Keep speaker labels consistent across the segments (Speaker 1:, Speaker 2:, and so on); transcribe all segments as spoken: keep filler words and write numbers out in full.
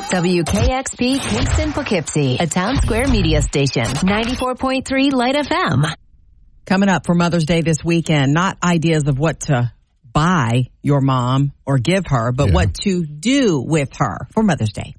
Speaker 1: W K X P Kingston Poughkeepsie, a Town Square media station. ninety-four point three Light F M.
Speaker 2: Coming up for Mother's Day this weekend, not ideas of what to buy your mom or give her, but yeah. what to do with her for Mother's Day.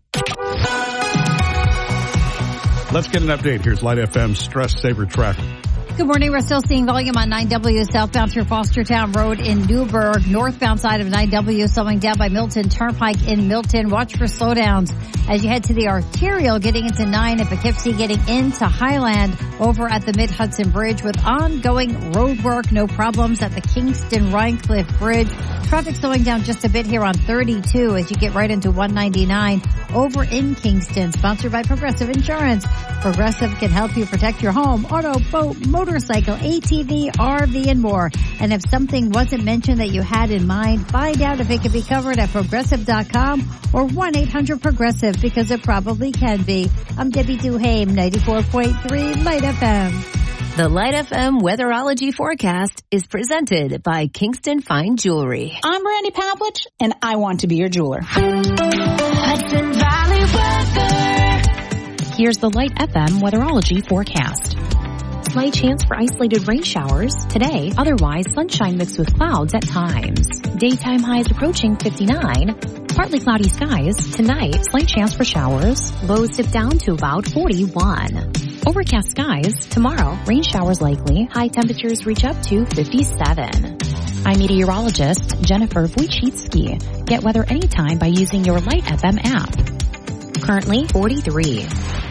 Speaker 3: Let's get an update. Here's Light F M's Stress Saver Traffic.
Speaker 4: Good morning. We're still seeing volume on nine W southbound through Fostertown Road in Newburgh. Northbound side of nine W slowing down by Milton Turnpike in Milton. Watch for slowdowns as you head to the arterial getting into nine at Poughkeepsie, getting into Highland over at the Mid-Hudson Bridge with ongoing road work. No problems at the Kingston-Rhinecliff Bridge. Traffic slowing down just a bit here on thirty-two as you get right into one ninety-nine over in Kingston. Sponsored by Progressive Insurance. Progressive can help you protect your home, auto, boat, motorcycle, A T V, R V, and more. And if something wasn't mentioned that you had in mind, find out if it can be covered at progressive dot com or one eight hundred progressive because it probably can be. I'm Debbie Duhame, ninety-four point three Light F M.
Speaker 1: The Light F M weatherology forecast is presented by Kingston Fine Jewelry.
Speaker 5: I'm Brandy Pavlich, and I want to be your jeweler.
Speaker 6: Hudson Valley weather.
Speaker 7: Here's the Light F M weatherology forecast. Slight chance for isolated rain showers today. Otherwise, sunshine mixed with clouds at times. Daytime highs approaching fifty-nine. Partly cloudy skies. Tonight, slight chance for showers. Lows dip down to about forty-one. Overcast skies. Tomorrow, rain showers likely. High temperatures reach up to fifty-seven. I'm meteorologist Jennifer Wojcicki. Get weather anytime by using your Light F M app. Currently forty-three.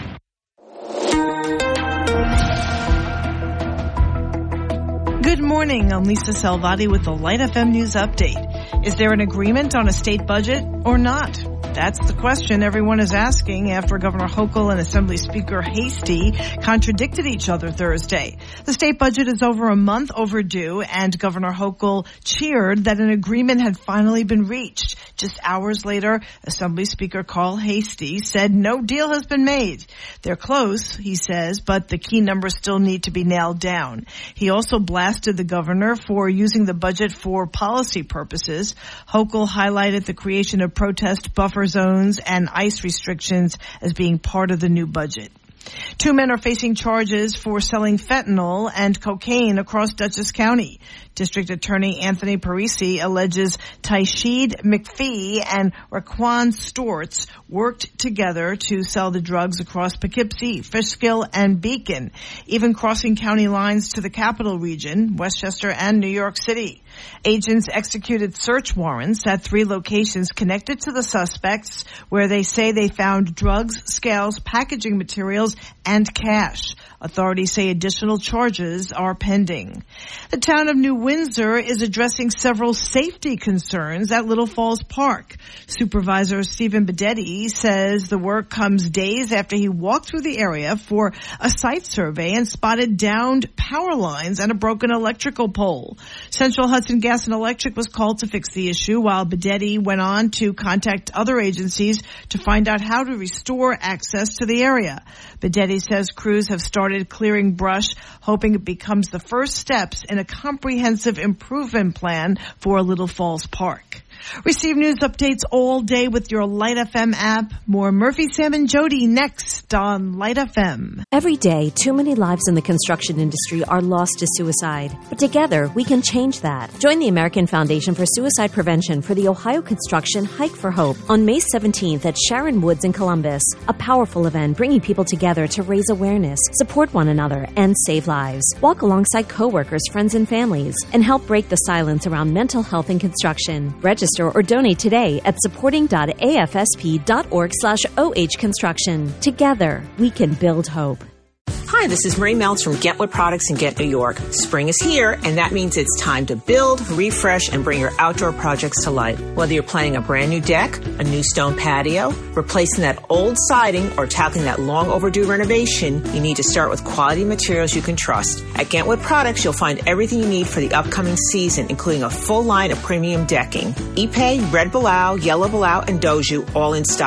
Speaker 8: Good morning. I'm Lisa Salvati with the Light F M News Update. Is there an agreement on a state budget or not? That's the question everyone is asking after Governor Hochul and Assembly Speaker Hastie contradicted each other Thursday. The state budget is over a month overdue, and Governor Hochul cheered that an agreement had finally been reached. Just hours later, Assembly Speaker Carl Hastie said no deal has been made. They're close, he says, but the key numbers still need to be nailed down. He also blasted the governor for using the budget for policy purposes. Hochul highlighted the creation of protest buffer zones and ICE restrictions as being part of the new budget. Two men are facing charges for selling fentanyl and cocaine across Dutchess County. District Attorney Anthony Parisi alleges Tysheed McPhee and Raquan Storts worked together to sell the drugs across Poughkeepsie, Fishkill, and Beacon, even crossing county lines to the capital region, Westchester, and New York City. Agents executed search warrants at three locations connected to the suspects where they say they found drugs, scales, packaging materials, and cash. Authorities say additional charges are pending. The town of New Windsor is addressing several safety concerns at Little Falls Park. Supervisor Stephen Bedetti says the work comes days after he walked through the area for a site survey and spotted downed power lines and a broken electrical pole. Central Hudson Gas and Electric was called to fix the issue, while Bedetti went on to contact other agencies to find out how to restore access to the area. Bedetti says crews have started clearing brush, hoping it becomes the first steps in a comprehensive improvement plan for Little Falls Park. Receive news updates all day with your Light F M app. More Murphy, Sam, and Jody next on Light F M.
Speaker 9: Every day, too many lives in the construction industry are lost to suicide. But together, we can change that. Join the American Foundation for Suicide Prevention for the Ohio Construction Hike for Hope on May seventeenth at Sharon Woods in Columbus. A powerful event bringing people together to raise awareness, support one another, and save lives. Walk alongside coworkers, friends, and families, and help break the silence around mental health in construction. Register or donate today at supporting dot a f s p dot org slash o h construction. Together, we can build hope.
Speaker 10: Hi, this is Marie Meltz from Get Wood Products in Get New York. Spring is here, and that means it's time to build, refresh, and bring your outdoor projects to life. Whether you're planning a brand new deck, a new stone patio, replacing that old siding, or tackling that long overdue renovation, you need to start with quality materials you can trust. At Get Wood Products, you'll find everything you need for the upcoming season, including a full line of premium decking. Ipe, Red Bilao, Yellow Bilao, and Doju, all in stock.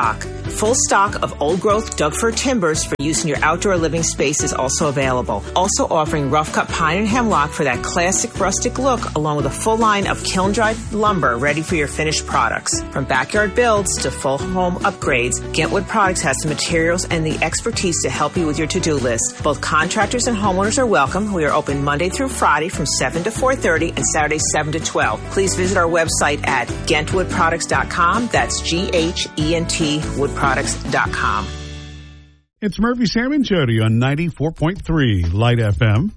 Speaker 10: Full stock of old-growth Doug-fir timbers for use in your outdoor living space is also available. Also offering rough-cut pine and hemlock for that classic rustic look, along with a full line of kiln-dried lumber ready for your finished products. From backyard builds to full home upgrades, Gentwood Products has the materials and the expertise to help you with your to-do list. Both contractors and homeowners are welcome. We are open Monday through Friday from seven to four thirty and Saturday seven to twelve. Please visit our website at Gentwood Products dot com. That's G H E N T wood products dot com.
Speaker 3: It's Murphy, Sam, and Jody on ninety-four point three Light F M.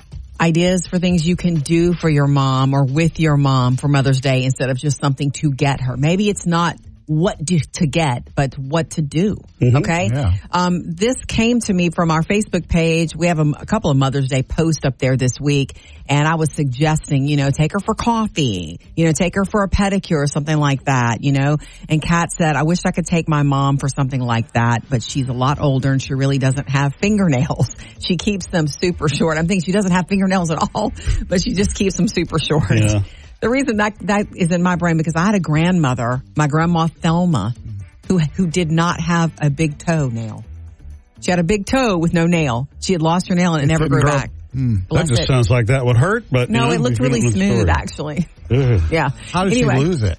Speaker 2: Ideas for things you can do for your mom or with your mom for Mother's Day instead of just something to get her. Maybe it's not what do, to get, but what to do. Mm-hmm. Okay.
Speaker 11: Yeah.
Speaker 2: Um, this came to me from our Facebook page. We have a, a couple of Mother's Day posts up there this week. And I was suggesting, you know, take her for coffee, you know, take her for a pedicure or something like that, you know. And Kat said, I wish I could take my mom for something like that, but she's a lot older and she really doesn't have fingernails. She keeps them super short. I'm thinking she doesn't have fingernails at all, but she just keeps them super short.
Speaker 3: Yeah.
Speaker 2: The reason that that is in my brain because I had a grandmother, my grandma Thelma, who who did not have a big toe nail. She had a big toe with no nail. She had lost her nail and it, it never grew grow. back.
Speaker 3: Mm. That just it. sounds like that would hurt, but
Speaker 2: no,
Speaker 3: you know,
Speaker 2: it looked really smooth actually.
Speaker 3: Ugh.
Speaker 2: Yeah.
Speaker 11: How did
Speaker 2: anyway,
Speaker 11: she lose it?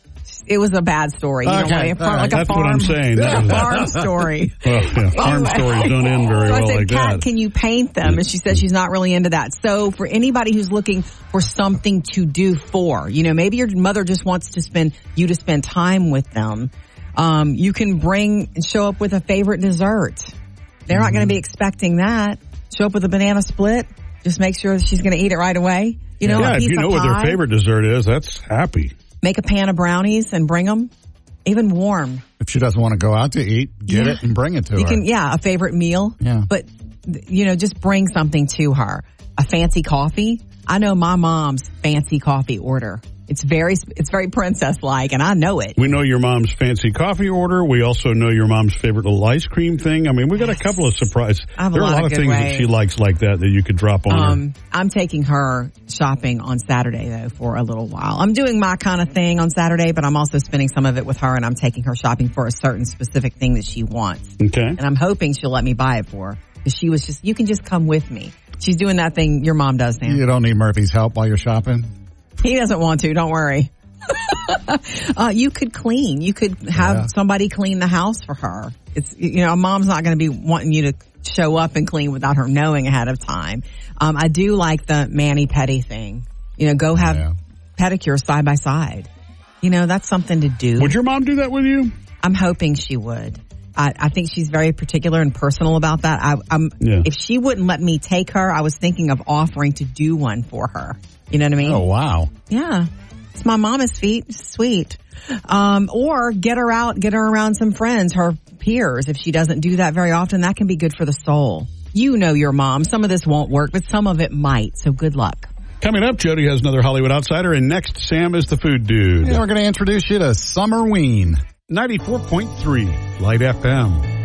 Speaker 2: It was a bad story. You
Speaker 11: okay.
Speaker 2: know, like,
Speaker 3: right.
Speaker 2: like a
Speaker 3: That's
Speaker 2: farm,
Speaker 3: what I'm saying.
Speaker 2: Like a farm story.
Speaker 3: Well, yeah, farm
Speaker 2: anyway.
Speaker 3: stories don't end very
Speaker 2: so
Speaker 3: well
Speaker 2: I said,
Speaker 3: like
Speaker 2: Kat,
Speaker 3: that.
Speaker 2: can you paint them? And she said she's not really into that. So for anybody who's looking for something to do for, you know, maybe your mother just wants to spend, you to spend time with them. Um, you can bring and show up with a favorite dessert. They're mm-hmm. not going to be expecting that. Show up with a banana split. Just make sure that she's going to eat it right away. You know,
Speaker 3: yeah,
Speaker 2: a
Speaker 3: if
Speaker 2: piece
Speaker 3: you know
Speaker 2: of
Speaker 3: what
Speaker 2: pie.
Speaker 3: their favorite dessert is, that's happy.
Speaker 2: Make a pan of brownies and bring them. Even warm.
Speaker 11: If she doesn't want to go out to eat, get
Speaker 2: yeah.
Speaker 11: it and bring it to
Speaker 2: you
Speaker 11: her.
Speaker 2: Can, yeah, a favorite meal.
Speaker 11: Yeah.
Speaker 2: But, you know, just bring something to her. A fancy coffee. I know my mom's fancy coffee order. It's very, it's very princess-like, and I know it.
Speaker 3: We know your mom's fancy coffee order. We also know your mom's favorite little ice cream thing. I mean, we got a couple of surprises.
Speaker 2: There
Speaker 3: are a lot of, of things
Speaker 2: ways.
Speaker 3: that she likes like that that you could drop on
Speaker 2: um,
Speaker 3: her.
Speaker 2: I'm taking her shopping on Saturday, though, for a little while. I'm doing my kind of thing on Saturday, but I'm also spending some of it with her, and I'm taking her shopping for a certain specific thing that she wants.
Speaker 3: Okay.
Speaker 2: And I'm hoping she'll let me buy it for her. Because she was just, you can just come with me. She's doing that thing your mom does, Sam.
Speaker 11: You don't need Murphy's help while you're shopping?
Speaker 2: He doesn't want to, don't worry. uh, you could clean. You could have yeah. somebody clean the house for her. It's, you know, mom's not going to be wanting you to show up and clean without her knowing ahead of time. Um, I do like the mani-pedi thing. You know, go have yeah. pedicures side by side. You know, that's something to do.
Speaker 3: Would your mom do that with you?
Speaker 2: I'm hoping she would. I, I think she's very particular and personal about that. I, I'm,
Speaker 3: yeah.
Speaker 2: If she wouldn't let me take her, I was thinking of offering to do one for her. You know what I mean?
Speaker 11: Oh, wow.
Speaker 2: Yeah. It's my mama's feet. It's sweet. Um, or get her out, get her around some friends, her peers. If she doesn't do that very often, that can be good for the soul. You know your mom. Some of this won't work, but some of it might. So good luck.
Speaker 3: Coming up, Jody has another Hollywood Outsider, and next, Sam is the food dude.
Speaker 11: Yeah, we're going to introduce you to Summerween.
Speaker 3: ninety-four point three Light F M.